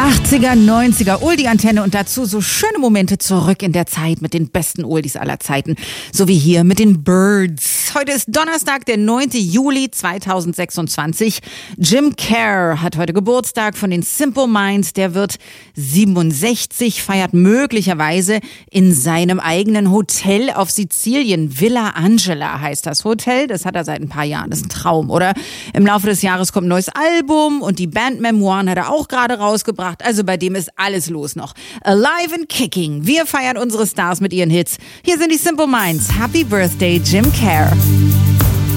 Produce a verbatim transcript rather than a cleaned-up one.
achtziger, neunziger, Oldie-Antenne und dazu so schöne Momente zurück in der Zeit mit den besten Oldies aller Zeiten. So wie hier mit den Byrds. Heute ist Donnerstag, der neunte Juli zweitausendsechsundzwanzig. Jim Kerr hat heute Geburtstag von den Simple Minds. Der wird siebenundsechzig, feiert möglicherweise in seinem eigenen Hotel auf Sizilien. Villa Angela heißt das Hotel. Das hat er seit ein paar Jahren. Das ist ein Traum, oder? Im Laufe des Jahres kommt ein neues Album und die Band-Memoiren hat er auch gerade rausgebracht. Also bei dem ist alles los noch. Alive and Kicking. Wir feiern unsere Stars mit ihren Hits. Hier sind die Simple Minds. Happy Birthday, Jim Kerr.